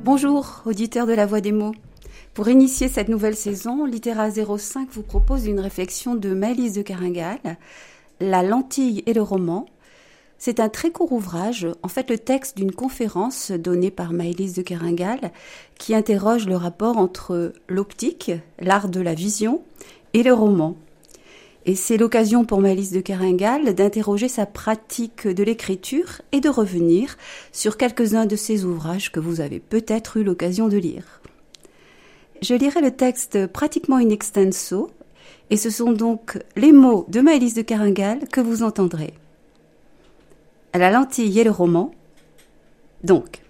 Bonjour, auditeurs de La Voix des mots. Pour initier cette nouvelle saison, Littéra 05 vous propose une réflexion de Maëlys de Keringale, La lentille et le roman. C'est un très court ouvrage, en fait le texte d'une conférence donnée par Maëlys de Keringale qui interroge le rapport entre l'optique, l'art de la vision, et le roman. Et c'est l'occasion pour Maëlys de Keringale d'interroger sa pratique de l'écriture et de revenir sur quelques-uns de ses ouvrages que vous avez peut-être eu l'occasion de lire. Je lirai le texte pratiquement in extenso, et ce sont donc les mots de Maëlys de Keringale que vous entendrez. La lentille et le roman. Donc,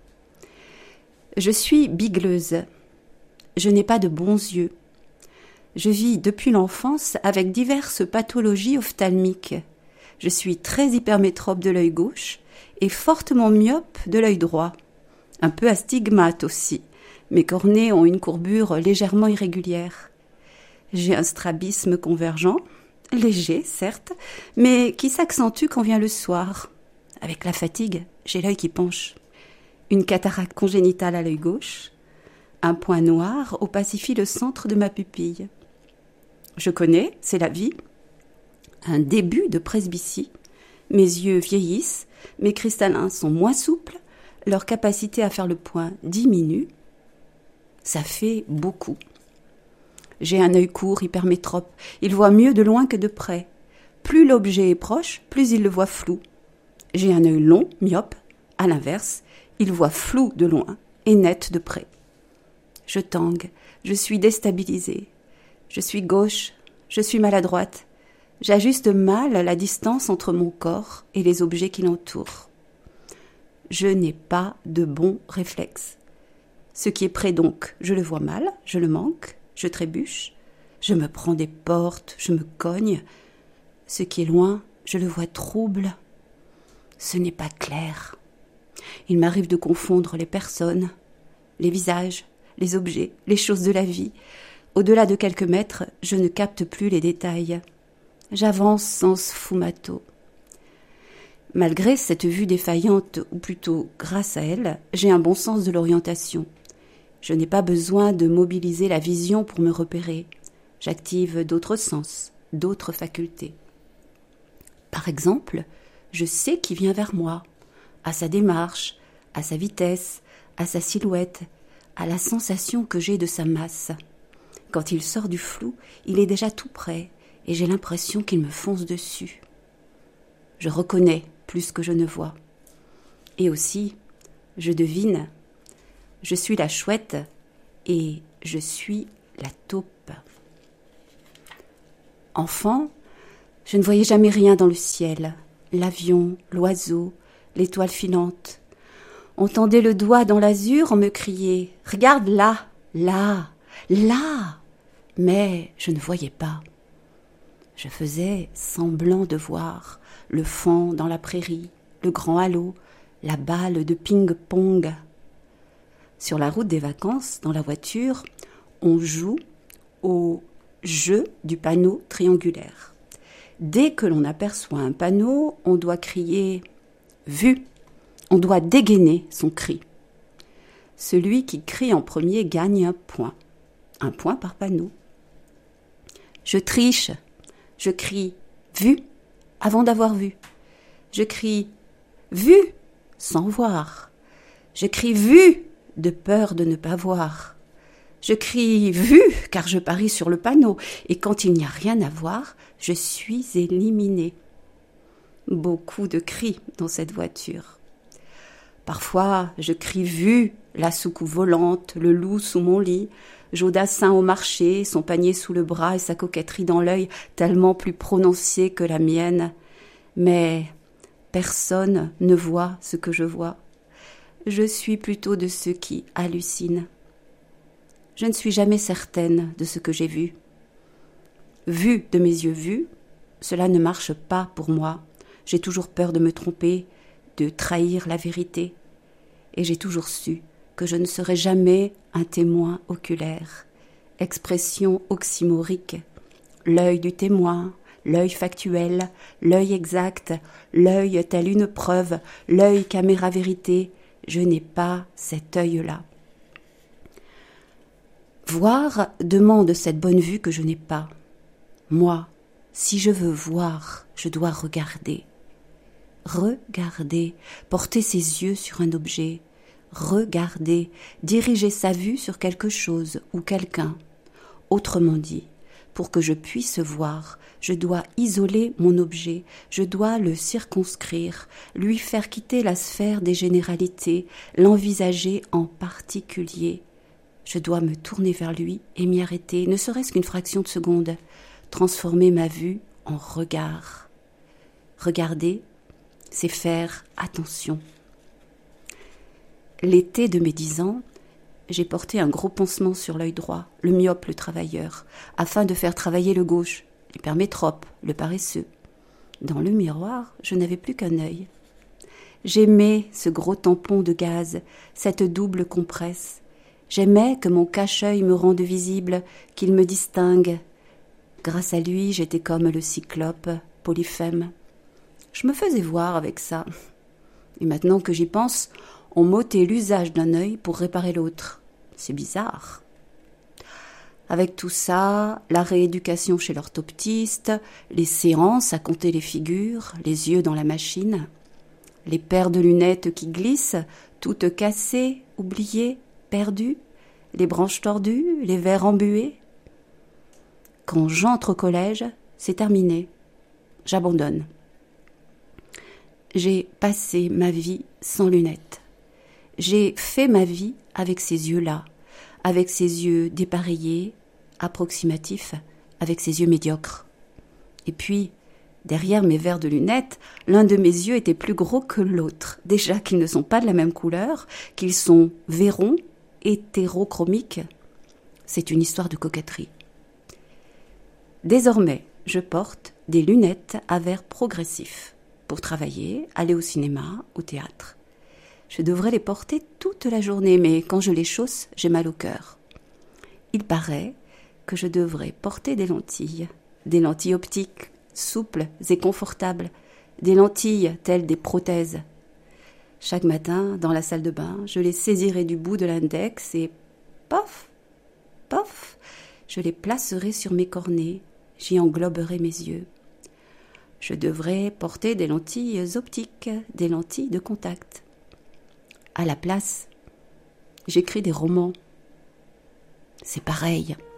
je suis bigleuse. Je n'ai pas de bons yeux. Je vis depuis l'enfance avec diverses pathologies ophtalmiques. Je suis très hypermétrope de l'œil gauche et fortement myope de l'œil droit. Un peu astigmate aussi. Mes cornées ont une courbure légèrement irrégulière. J'ai un strabisme convergent, léger certes, mais qui s'accentue quand vient le soir. Avec la fatigue, j'ai l'œil qui penche. Une cataracte congénitale à l'œil gauche. Un point noir opacifie le centre de ma pupille. Je connais, c'est la vie, un début de presbytie. Mes yeux vieillissent, mes cristallins sont moins souples, leur capacité à faire le point diminue. Ça fait beaucoup. J'ai un œil court, hypermétrope. Il voit mieux de loin que de près. Plus l'objet est proche, plus il le voit flou. J'ai un œil long, myope. À l'inverse, il voit flou de loin et net de près. Je tangue, je suis déstabilisée. Je suis gauche, je suis maladroite. J'ajuste mal la distance entre mon corps et les objets qui l'entourent. Je n'ai pas de bons réflexes. Ce qui est près donc, je le vois mal, je le manque, je trébuche, je me prends des portes, je me cogne. Ce qui est loin, je le vois trouble. Ce n'est pas clair. Il m'arrive de confondre les personnes, les visages, les objets, les choses de la vie. Au-delà de quelques mètres, je ne capte plus les détails. J'avance sans sfumato. Malgré cette vue défaillante, ou plutôt grâce à elle, j'ai un bon sens de l'orientation. Je n'ai pas besoin de mobiliser la vision pour me repérer. J'active d'autres sens, d'autres facultés. Par exemple, je sais qui vient vers moi, à sa démarche, à sa vitesse, à sa silhouette, à la sensation que j'ai de sa masse. Quand il sort du flou, il est déjà tout près et j'ai l'impression qu'il me fonce dessus. Je reconnais plus que je ne vois. Et aussi, je devine. Je suis la chouette et je suis la taupe. Enfant, je ne voyais jamais rien dans le ciel. L'avion, l'oiseau, l'étoile filante. On tendait le doigt dans l'azur, on me criait « Regarde là, là, là !» Mais je ne voyais pas. Je faisais semblant de voir le fond dans la prairie, le grand halo, la balle de ping-pong. Sur la route des vacances, dans la voiture, on joue au jeu du panneau triangulaire. Dès que l'on aperçoit un panneau, on doit crier « Vu !» On doit dégainer son cri. Celui qui crie en premier gagne un point par panneau. Je triche, je crie « Vu !» avant d'avoir vu. Je crie « Vu !» sans voir. Je crie « Vu !» de peur de ne pas voir. Je crie « Vu !» car je parie sur le panneau, et quand il n'y a rien à voir, je suis éliminée. Beaucoup de cris dans cette voiture. Parfois, je crie « Vu !» la soucoupe volante, le loup sous mon lit, Jodassin au marché, son panier sous le bras et sa coquetterie dans l'œil tellement plus prononcée que la mienne. Mais personne ne voit ce que je vois. Je suis plutôt de ceux qui hallucinent. Je ne suis jamais certaine de ce que j'ai vu. Vu de mes yeux vus, cela ne marche pas pour moi. J'ai toujours peur de me tromper, de trahir la vérité. Et j'ai toujours su que je ne serai jamais un témoin oculaire. Expression oxymorique. L'œil du témoin, l'œil factuel, l'œil exact, l'œil tel une preuve, l'œil caméra vérité. Je n'ai pas cet œil-là. Voir demande cette bonne vue que je n'ai pas. Moi, si je veux voir, je dois regarder. Regarder, porter ses yeux sur un objet. Regarder, diriger sa vue sur quelque chose ou quelqu'un. Autrement dit, pour que je puisse voir, je dois isoler mon objet, je dois le circonscrire, lui faire quitter la sphère des généralités, l'envisager en particulier. Je dois me tourner vers lui et m'y arrêter, ne serait-ce qu'une fraction de seconde, transformer ma vue en regard. Regarder, c'est faire attention. L'été de mes 10 ans, j'ai porté un gros pansement sur l'œil droit, le myope, le travailleur, afin de faire travailler le gauche, l'hypermétrope, le paresseux. Dans le miroir, je n'avais plus qu'un œil. J'aimais ce gros tampon de gaz, cette double compresse. J'aimais que mon cache-œil me rende visible, qu'il me distingue. Grâce à lui, j'étais comme le cyclope, Polyphème. Je me faisais voir avec ça. Et maintenant que j'y pense, on m'ôtait l'usage d'un œil pour réparer l'autre. C'est bizarre. Avec tout ça, la rééducation chez l'orthoptiste, les séances à compter les figures, les yeux dans la machine, les paires de lunettes qui glissent, toutes cassées, oubliées, perdues, les branches tordues, les verres embués. Quand j'entre au collège, c'est terminé. J'abandonne. J'ai passé ma vie sans lunettes. J'ai fait ma vie avec ces yeux-là, avec ces yeux dépareillés, approximatifs, avec ces yeux médiocres. Et puis, derrière mes verres de lunettes, l'un de mes yeux était plus gros que l'autre. Déjà qu'ils ne sont pas de la même couleur, qu'ils sont vairons, hétérochromiques. C'est une histoire de coquetterie. Désormais, je porte des lunettes à verres progressifs pour travailler, aller au cinéma, au théâtre. Je devrais les porter toute la journée, mais quand je les chausse, j'ai mal au cœur. Il paraît que je devrais porter des lentilles optiques, souples et confortables, des lentilles telles des prothèses. Chaque matin, dans la salle de bain, je les saisirai du bout de l'index et pof, pof, je les placerai sur mes cornets, j'y engloberai mes yeux. Je devrais porter des lentilles optiques, des lentilles de contact. À la place, j'écris des romans. C'est pareil.